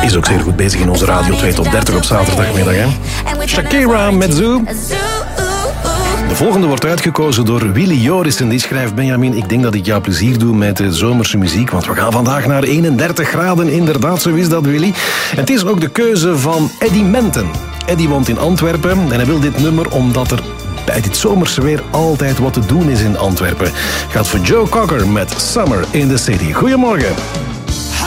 Is ook zeer goed bezig in onze Radio 2 Top 30 op zaterdagmiddag. Hè? Shakira met Zoo. De volgende wordt uitgekozen door Willy Jorissen. Die schrijft: Benjamin, ik denk dat ik jou plezier doe met de zomerse muziek, want we gaan vandaag naar 31 graden. Inderdaad, zo is dat, Willy. En het is ook de keuze van Eddie Menten. Eddie woont in Antwerpen en hij wil dit nummer omdat er bij dit zomerse weer altijd wat te doen is in Antwerpen. Gaat voor Joe Cocker met Summer in the City. Goedemorgen.